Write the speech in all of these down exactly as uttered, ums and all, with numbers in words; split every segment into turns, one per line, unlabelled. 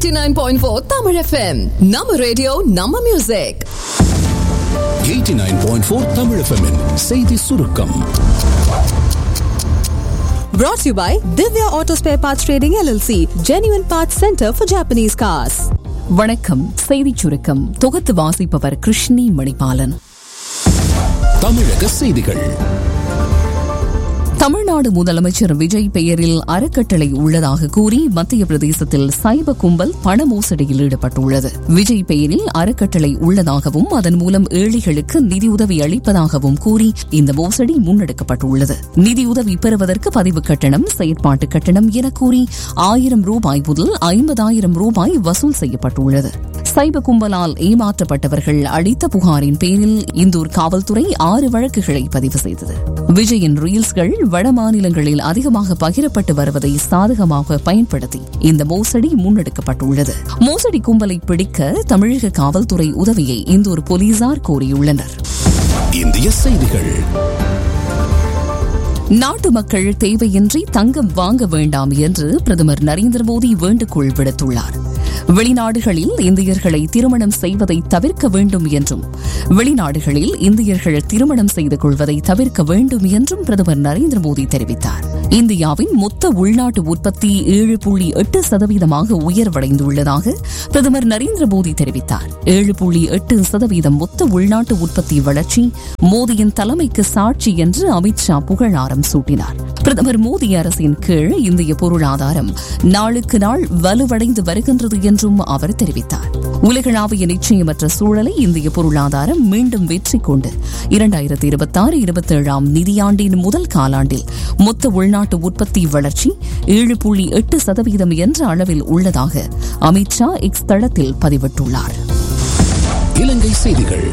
eighty-nine point four Tamil F M. நம்ம radio நம்ம music.
eighty-nine point four Tamil F M -இன் செய்தி சுருக்கம்.
Brought to you by Divya Auto Spare Parts Trading L L C, Genuine Parts Center for Japanese Cars.
வணக்கம். செய்தி சுருக்கம் தொகுத்து வாசிப்பவர் கிருஷ்ணி மணிபாலன்.
தமிழக செய்திகள்.
தமிழ்நாடு முதலமைச்சர் விஜய் பெயரில் அறக்கட்டளை உள்ளதாக கூறி மத்திய பிரதேசத்தில் சைப கும்பல் பண மோசடியில் ஈடுபட்டுள்ளது. விஜய் பெயரில் அறக்கட்டளை உள்ளதாகவும் அதன் மூலம் ஏழைகளுக்கு நிதியுதவி அளிப்பதாகவும் கூறி இந்த மோசடி முன்னெடுக்கப்பட்டுள்ளது. நிதியுதவி பெறுவதற்கு பதிவு கட்டணம், செயற்பாட்டு கட்டணம் என கூறி ஆயிரம் ரூபாய் முதல் ஐம்பதாயிரம் ரூபாய் வசூல் செய்யப்பட்டுள்ளது. சைப கும்பலால் ஏமாற்றப்பட்டவர்கள் அளித்த புகாரின் பேரில் இந்தூர் காவல்துறை ஆறு வழக்குகளை பதிவு செய்தது. விஜயின் ரீல்ஸ்கள் வட மாநிலங்களில் அதிகமாக பகிரப்பட்டு வருவதை சாதகமாக பயன்படுத்தி இந்த மோசடி முன்னெடுக்கப்பட்டுள்ளது. மோசடி கும்பலை பிடிக்க தமிழக காவல்துறை உதவியை இந்தூர் போலீசார் கோரியுள்ளனர்.
இந்திய செய்திகள்.
நாட்டு மக்கள் தேவையின்றி தங்கம் வாங்க வேண்டாம் என்று பிரதமர் நரேந்திர மோடி வேண்டுகோள் விடுத்துள்ளார். வெளிநாடுகளில் இந்தியர்களை திருமணம் செய்வதை தவிர்க்க வேண்டும் என்றும் வெளிநாடுகளில் இந்தியர்கள் திருமணம் செய்து கொள்வதை தவிர்க்க வேண்டும் என்றும் பிரதமர் நரேந்திர மோடி தெரிவித்தார். இந்தியாவின் மொத்த உள்நாட்டு உற்பத்தி ஏழு புள்ளி எட்டு சதவீதமாக உயர்வடைந்துள்ளதாக பிரதமர் நரேந்திர மோடி தெரிவித்தார். ஏழு புள்ளி எட்டு சதவீதம் மொத்த உள்நாட்டு உற்பத்தி வளர்ச்சி மோடியின் தலைமைக்கு சாட்சி என்று அமித்ஷா புகழாரம் சூட்டினார். பிரதமர் மோடி அரசின் கீழ் இந்திய பொருளாதாரம் நாளுக்கு நாள் வலுவடைந்து வருகின்றது என்றும் அவர் தெரிவித்தார். உலகளாவிய நிச்சயமற்ற சூழலை இந்திய பொருளாதாரம் மீண்டும் வெற்றி கொண்டு இரண்டாயிரத்தி இருபத்தி ஆறு இருபத்தி ஏழாம் நிதியாண்டின் முதல் காலாண்டில் மொத்த உள்நாட்டு உற்பத்தி வளர்ச்சி ஏழு புள்ளி எட்டு சதவீதம் என்ற அளவில் உள்ளதாக அமித்ஷா எக்ஸ் தளத்தில் பதிவிட்டுள்ளார்.
இலங்கை செய்திகள்.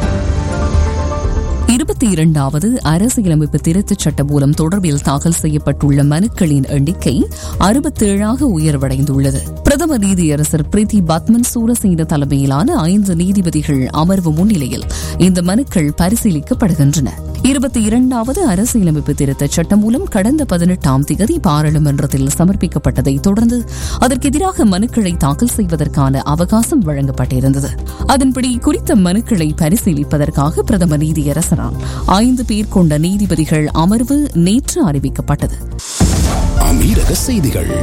இருபத்தி இரண்டாவது அரசியலமைப்பு திருத்தச் சட்ட மூலம் தொடர்பில் தாக்கல் செய்யப்பட்டுள்ள மனுக்களின் எண்ணிக்கை அறுபத்தேழாக உயர்வடைந்துள்ளது. பிரதம நீதியரசர் பிரீத்தி பத்மன் சூரசேன தலைமையிலான ஐந்து நீதிபதிகள் அமர்வு முன்னிலையில் இந்த மனுக்கள் பரிசீலிக்கப்படுகின்றன. இருபத்தி இரண்டாவது அரசியலமைப்பு திருத்தச் சட்டம் மூலம் கடந்த பதினெட்டாம் தேதி பாராளுமன்றத்தில் சமர்ப்பிக்கப்பட்டதை தொடர்ந்து அதற்கு எதிராக மனுக்களை தாக்கல் செய்வதற்கான அவகாசம் வழங்கப்பட்டிருந்தது. அதன்படி குறித்த மனுக்களை பரிசீலிப்பதற்காக பிரதம நீதியரசரால் ஐந்து பேர் கொண்ட நீதிபதிகள் அமர்வு நேற்று அறிவிக்கப்பட்டது.
அமீரக செய்திகள்.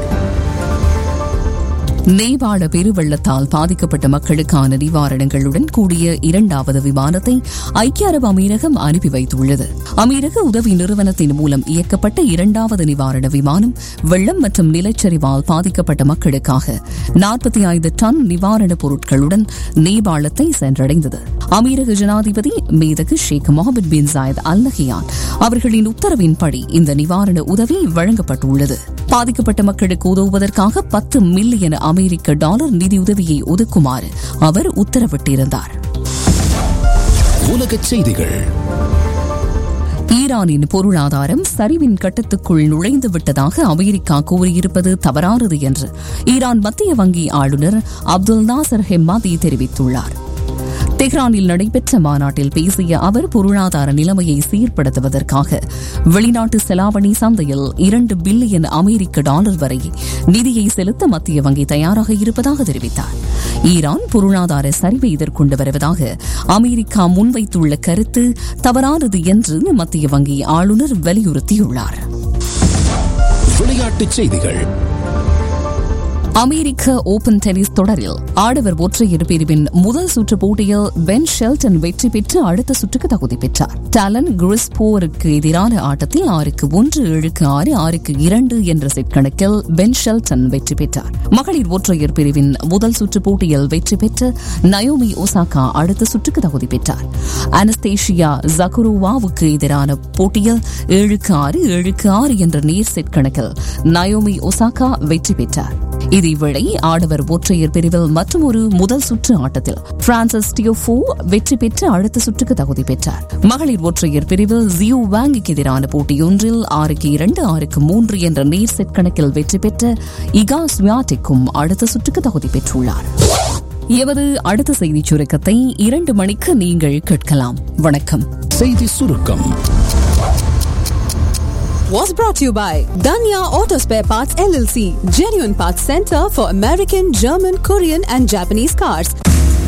நேபாள பெருவெள்ளத்தால் பாதிக்கப்பட்ட மக்களுக்கான நிவாரணங்களுடன் கூடிய இரண்டாவது விமானத்தை ஐக்கிய அரபு அமீரகம் அனுப்பி வைத்துள்ளது. அமீரக உதவி நிறுவனத்தின் மூலம் இயக்கப்பட்ட இரண்டாவது நிவாரண விமானம் வெள்ளம் மற்றும் நிலச்சரிவால் பாதிக்கப்பட்ட மக்களுக்காக நாற்பத்தி ஐந்து டன் நிவாரணப் பொருட்களுடன் நேபாளத்தை சென்றடைந்தது. அமீரக ஜனாதிபதி மேதகு ஷேக் Mohammed bin Zayed Al Nahyan அவர்களின் உத்தரவின்படி இந்த நிவாரண உதவி வழங்கப்பட்டுள்ளது. பாதிக்கப்பட்ட மக்களுக்கு உதவுவதற்காக பத்து மில்லியன் அமெரிக்க டாலர் நிதியுதவியை ஒதுக்குமாறு அவர் உத்தரவிட்டிருந்தார்.
உலகச் செய்திகள்.
ஈரானின் பொருளாதாரம் சரிவின் கட்டத்துக்குள் நுழைந்து விட்டதாக அமெரிக்கா கூறியிருப்பது தவறானது என்று ஈரான் மத்திய வங்கி ஆளுநர் அப்துல் நாசர் ஹெம்மாதி தெரிவித்துள்ளார். தெஹ்ரானில் நடைபெற்ற மாநாட்டில் பேசிய அவர் பொருளாதார நிலைமையை சீர்படுத்துவதற்காக வெளிநாட்டு செலாவணி சந்தையில் இரண்டு பில்லியன் அமெரிக்க டாலர் வரை நிதியை செலுத்த மத்திய வங்கி தயாராக இருப்பதாக தெரிவித்தார். ஈரான் பொருளாதார சரிவை எதிர்கொண்டு வருவதாக அமெரிக்கா முன்வைத்துள்ள கருத்து தவறானது என்று மத்திய வங்கி ஆளுநர் வலியுறுத்தியுள்ளார்.
விளையாட்டுச் செய்திகள்.
அமெரிக்க ஓபன் டென்னிஸ் தொடரில் ஆடவர் ஒற்றையர் பிரிவின் முதல் சுற்று போட்டியில் பென் ஷெல்டன் வெற்றி பெற்று அடுத்த சுற்றுக்கு தகுதி பெற்றார். டாலன் கிறிஸ்போருக்கு எதிரான ஆட்டத்தில் ஆறுக்கு ஒன்று, ஏழுக்கு ஆறு, ஆறுக்கு இரண்டு என்ற செட் கணக்கில் பென் ஷெல்டன் வெற்றி பெற்றார். மகளிர் ஒற்றையர் பிரிவின் முதல் சுற்று போட்டியில் வெற்றி பெற்ற நயோமி ஒசாகா அடுத்த சுற்றுக்கு தகுதி பெற்றார். அனஸ்தேஷியா ஜகுரோவாவுக்கு எதிரான போட்டியில் ஏழுக்கு ஆறு, ஏழுக்கு ஆறு என்ற நேர் செட் கணக்கில் நயோமி ஒசாகா வெற்றி பெற்றார். இதேவேளை ஆடவர் ஒற்றையர் பிரிவில் மற்றொரு முதல் சுற்று ஆட்டத்தில் பிரான்சிஸ் டியோஃபோ வெற்றி பெற்று அடுத்த சுற்றுக்கு தகுதி பெற்றார். மகளிர் ஒற்றையர் பிரிவில் ஜியூ வாங்குக்கு எதிரான போட்டியொன்றில் ஆறுக்கு இரண்டு, ஆறுக்கு மூன்று என்ற நேர் செட் கணக்கில் வெற்றி பெற்ற இகா ஸ்வியாடெக்கும் அடுத்த சுற்றுக்கு தகுதி பெற்றுள்ளார். எமது அடுத்த செய்தி சுருக்கத்தை இரண்டு மணிக்கு நீங்கள் கேட்கலாம். வணக்கம்.
செய்தி சுருக்கம்.
was brought to you by Danya Auto Spare Parts L L C, genuine parts center for American, German, Korean and Japanese cars.